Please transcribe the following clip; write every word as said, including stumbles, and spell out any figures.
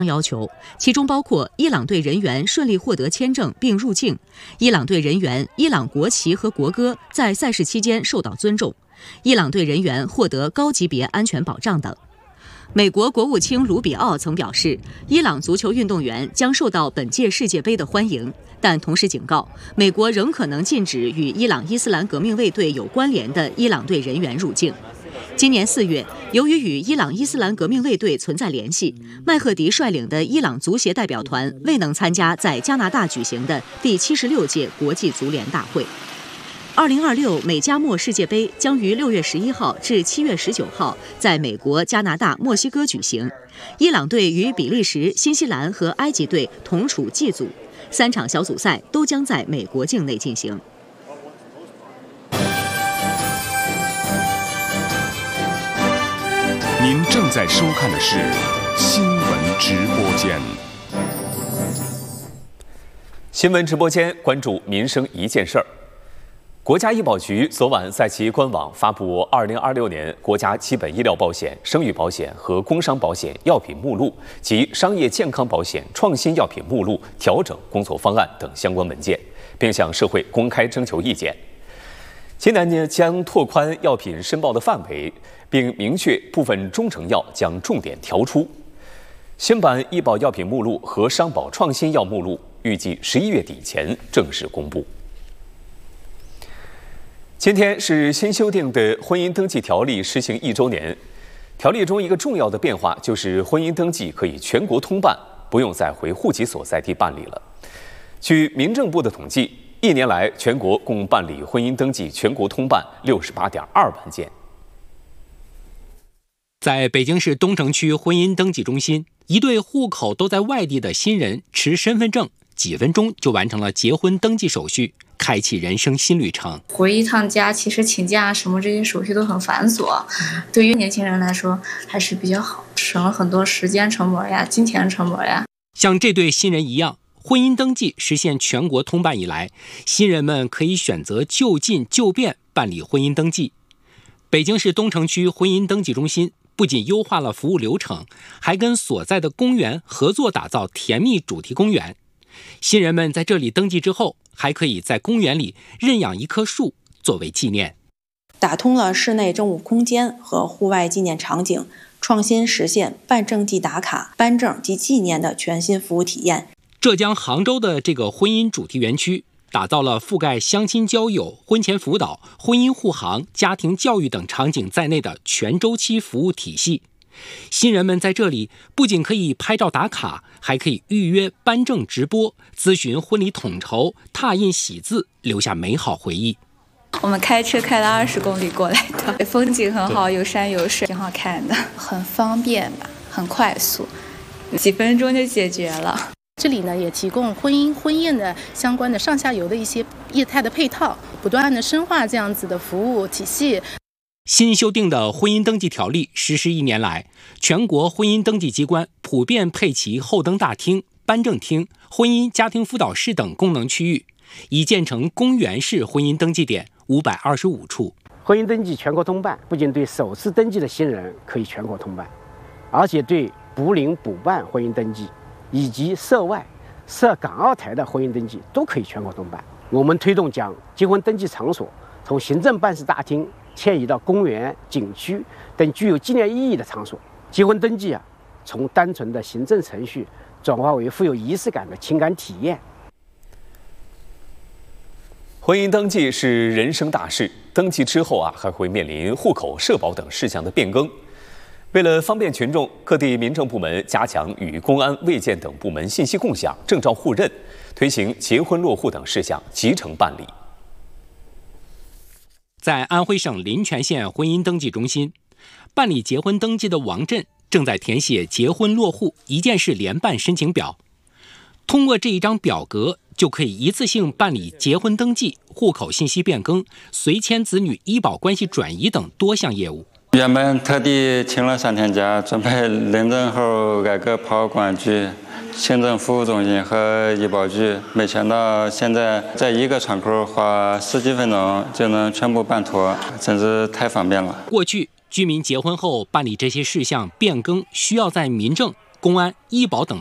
要求，其中包括伊朗队人员顺利获得签证并入境，伊朗队人员伊朗国旗和国歌在赛事期间受到尊重，伊朗队人员获得高级别安全保障等。美国国务卿卢比奥曾表示，伊朗足球运动员将受到本届世界杯的欢迎，但同时警告，美国仍可能禁止与伊朗伊斯兰革命卫队有关联的伊朗队人员入境。今年四月，由于与伊朗伊斯兰革命卫队存在联系，麦赫迪率领的伊朗足协代表团未能参加在加拿大举行的第七十六届国际足联大会。二零二六美加墨世界杯将于六月十一号至七月十九号在美国、加拿大、墨西哥举行。伊朗队与比利时、新西兰和埃及队同处 G 组，三场小组赛都将在美国境内进行。 您正在收看的是新闻直播间。 新闻直播间关注民生一件事儿。国家医保局昨晚在其官网发布二零二六年国家基本医疗保险、生育保险和工伤保险药品目录及商业健康保险创新药品目录调整工作方案等相关文件，并向社会公开征求意见。今年呢，将拓宽药品申报的范围，并明确部分中成药将重点调出。新版医保药品目录和商保创新药目录预计十一月底前正式公布。今天是新修订的婚姻登记条例施行一周年。条例中一个重要的变化就是婚姻登记可以全国通办，不用再回户籍所在地办理了。据民政部的统计，一年来全国共办理婚姻登记全国通办六十八点二万件。 在北京市东城区婚姻登记中心，一对户口都在外地的新人持身份证，几分钟就完成了结婚登记手续，开启人生新旅程。 回一趟家，其实请假什么这些手续都很繁琐，对于年轻人来说还是比较好，省了很多时间成本呀、金钱成本呀。 像这对新人一样，婚姻登记实现全国通办以来，新人们可以选择就近就便办理婚姻登记。北京市东城区婚姻登记中心不仅优化了服务流程，还跟所在的公园合作打造甜蜜主题公园。新人们在这里登记之后，还可以在公园里认养一棵树作为纪念。 打通了室内政务空间和户外纪念场景，创新实现办证即打卡、颁证即纪念的全新服务体验。 浙江杭州的这个婚姻主题园区打造了覆盖相亲交友、婚前辅导、婚姻护航、家庭教育等场景在内的全周期服务体系。新人们在这里不仅可以拍照打卡，还可以预约颁证直播、咨询婚礼统筹、拓印喜字，留下美好回忆。 我们开车开了二十公里过来的，风景很好，有山有水，挺好看的，很方便吧，很快速，几分钟就解决了。 这里呢也提供婚姻婚宴的相关的上下游的一些业态的配套，不断的深化这样子的服务体系。 新修订的婚姻登记条例实施一年来，全国婚姻登记机关普遍配齐后登大厅、颁证厅、婚姻家庭辅导室等功能区域，已建成公园式婚姻登记点五百二十五处。 婚姻登记全国通办，不仅对首次登记的新人可以全国通办，而且对补领补办婚姻登记以及涉外、涉港澳台的婚姻登记都可以全国通办。我们推动将结婚登记场所从行政办事大厅迁移到公园、景区等具有纪念意义的场所。结婚登记啊，从单纯的行政程序转化为富有仪式感的情感体验。 婚姻登记是人生大事，登记之后啊，还会面临户口、社保等事项的变更。为了方便群众，各地民政部门加强与公安、卫健等部门信息共享、证照互认，推行结婚落户等事项集成办理。 在安徽省临泉县婚姻登记中心，办理结婚登记的王振正在填写结婚落户一件事联办申请表。通过这一张表格，就可以一次性办理结婚登记、户口信息变更、随迁子女医保关系转移等多项业务。 原本特地请了三天假，准备认证后挨个跑公安局、行政服务中心和医保局，没想到现在在一个窗口花十几分钟就能全部办妥，真是太方便了。 过去居民结婚后办理这些事项变更需要在民政、 公安、医保等